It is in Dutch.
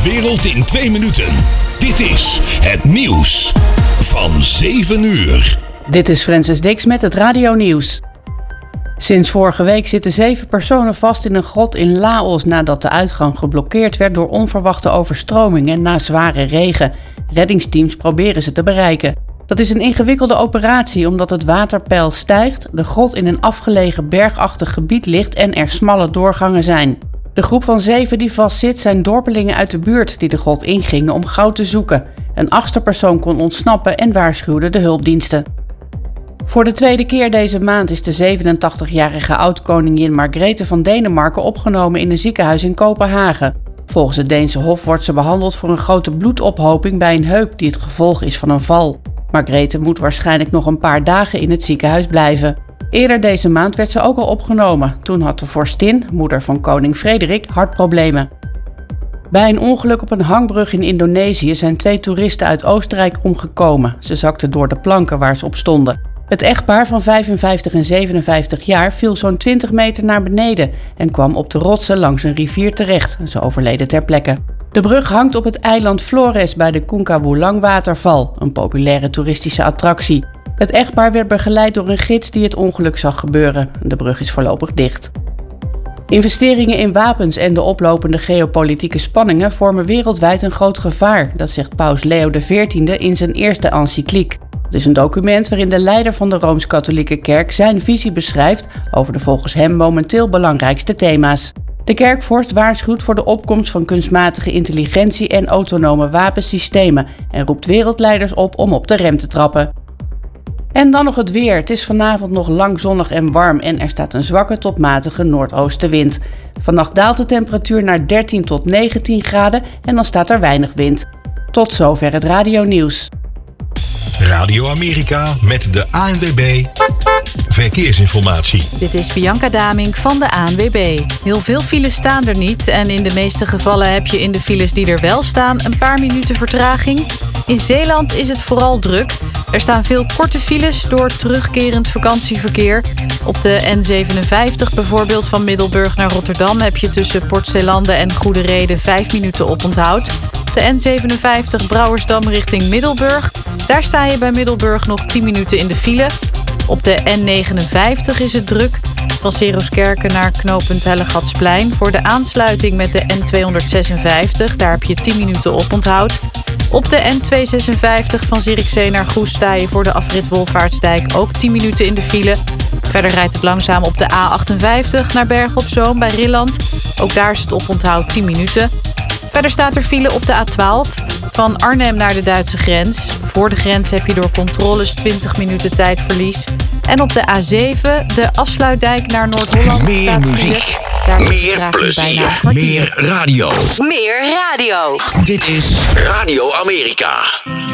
wereld in 2 minuten. Dit is het nieuws van 7 uur. Dit is Francis Dix met het radionieuws. Sinds vorige week zitten 7 personen vast in een grot in Laos nadat de uitgang geblokkeerd werd door onverwachte overstromingen na zware regen. Reddingsteams proberen ze te bereiken. Dat is een ingewikkelde operatie omdat het waterpeil stijgt, de grot in een afgelegen bergachtig gebied ligt en er smalle doorgangen zijn. De groep van 7 die vastzit zijn dorpelingen uit de buurt die de grot ingingen om goud te zoeken. Een 8e persoon kon ontsnappen en waarschuwde de hulpdiensten. Voor de tweede keer deze maand is de 87-jarige oud-koningin Margrethe van Denemarken opgenomen in een ziekenhuis in Kopenhagen. Volgens het Deense Hof wordt ze behandeld voor een grote bloedophoping bij een heup die het gevolg is van een val. Margrethe moet waarschijnlijk nog een paar dagen in het ziekenhuis blijven. Eerder deze maand werd ze ook al opgenomen. Toen had de vorstin, moeder van koning Frederik, hartproblemen. Bij een ongeluk op een hangbrug in Indonesië zijn 2 toeristen uit Oostenrijk omgekomen. Ze zakten door de planken waar ze op stonden. Het echtpaar van 55 en 57 jaar viel zo'n 20 meter naar beneden en kwam op de rotsen langs een rivier terecht. Ze overleden ter plekke. De brug hangt op het eiland Flores bij de Kunkawoelang waterval, een populaire toeristische attractie. Het echtpaar werd begeleid door een gids die het ongeluk zag gebeuren. De brug is voorlopig dicht. Investeringen in wapens en de oplopende geopolitieke spanningen vormen wereldwijd een groot gevaar, dat zegt paus Leo XIV in zijn eerste encycliek. Het is een document waarin de leider van de Rooms-Katholieke Kerk zijn visie beschrijft over de volgens hem momenteel belangrijkste thema's. De kerkvorst waarschuwt voor de opkomst van kunstmatige intelligentie en autonome wapensystemen en roept wereldleiders op om de rem te trappen. En dan nog het weer. Het is vanavond nog lang zonnig en warm en er staat een zwakke tot matige noordoostenwind. Vannacht daalt de temperatuur naar 13 tot 19 graden en dan staat er weinig wind. Tot zover het radionieuws. Radio Amerika met de ANWB Verkeersinformatie. Dit is Bianca Damink van de ANWB. Heel veel files staan er niet en in de meeste gevallen heb je in de files die er wel staan een paar minuten vertraging. In Zeeland is het vooral druk. Er staan veel korte files door terugkerend vakantieverkeer. Op de N57 bijvoorbeeld van Middelburg naar Rotterdam heb je tussen Port-Zeelanden en Goede Rede 5 minuten oponthoud. De N57 Brouwersdam richting Middelburg. Daar sta je bij Middelburg nog 10 minuten in de file. Op de N59 is het druk. Van Seroskerken naar knooppunt Hellegatsplein. Voor de aansluiting met de N256, daar heb je 10 minuten oponthoud. Op de N256 van Zierikzee naar Goes sta je voor de afrit Wolvaartsdijk ook 10 minuten in de file. Verder rijdt het langzaam op de A58 naar Bergen op Zoom bij Rilland. Ook daar is het oponthoud 10 minuten. Verder staat er file op de A12 van Arnhem naar de Duitse grens. Voor de grens heb je door controles 20 minuten tijdverlies. En op de A7, de afsluitdijk naar Noord-Holland, Meer staat muziek, daar is meer plezier, meer radio. Meer radio. Dit is Radio Amerika.